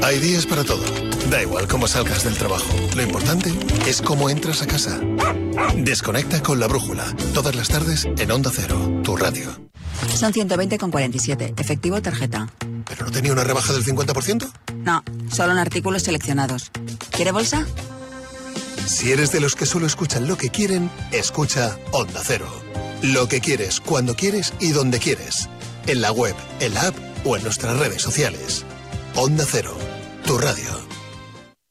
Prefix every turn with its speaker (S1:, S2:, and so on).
S1: Hay días para todo. Da igual cómo salgas del trabajo. Lo importante es cómo entras a casa. Desconecta con La Brújula. Todas las tardes en Onda Cero, tu radio.
S2: Son 120,47. Efectivo tarjeta.
S1: ¿Pero no tenía una rebaja del 50%?
S2: No, solo en artículos seleccionados. ¿Quiere bolsa?
S1: Si eres de los que solo escuchan lo que quieren, escucha Onda Cero. Lo que quieres, cuando quieres y donde quieres. En la web, en la app o en nuestras redes sociales. Onda Cero, tu radio.